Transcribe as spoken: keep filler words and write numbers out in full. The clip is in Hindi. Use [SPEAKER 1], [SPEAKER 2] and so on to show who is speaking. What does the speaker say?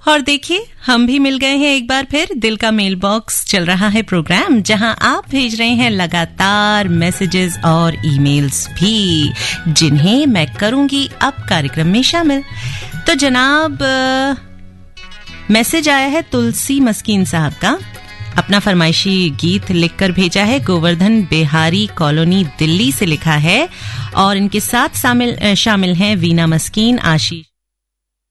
[SPEAKER 1] और देखिए हम भी मिल गए हैं एक बार फिर। दिल का मेल बॉक्स चल रहा है प्रोग्राम, जहां आप भेज रहे हैं लगातार मैसेजेस और ईमेल्स भी, जिन्हें मैं करूंगी अब कार्यक्रम में शामिल। तो जनाब, मैसेज आया है तुलसी मस्कीन साहब का। अपना फरमाइशी गीत लिखकर भेजा है, गोवर्धन बिहारी कॉलोनी दिल्ली से लिखा है। और इनके साथ शामिल शामिल हैं वीना मस्कीन, आशीष